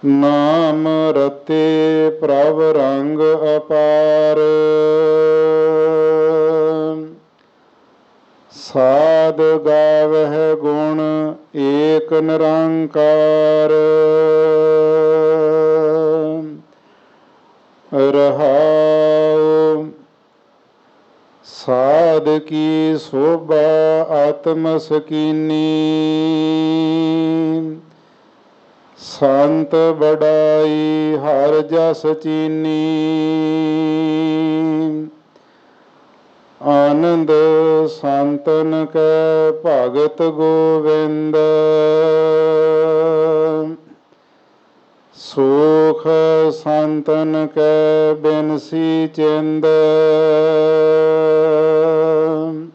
ਨਾਮ ਰਤੇ ਪ੍ਰਭ ਰੰਗ ਅਪਾਰ। ਸਾਧ ਗਾਵਹਿ ਗੁਣ ਏਕ ਨਿਰੰਕਾਰ। ਰਹਾਉ ਸਾਧ ਕੀ ਸੋਭਾ ਆਤਮ ਸਕੀਨੀ। ਸੰਤ ਬੜਾਈ ਹਰ ਜਸ ਚੀਨੀ। ਆਨੰਦ ਸੰਤਨ ਕੈ ਭਗਤ ਗੋਵਿੰਦ। ਸੁਖ ਸੰਤਨ ਕੈ ਬਿਨਸੀ ਚਿੰਦ।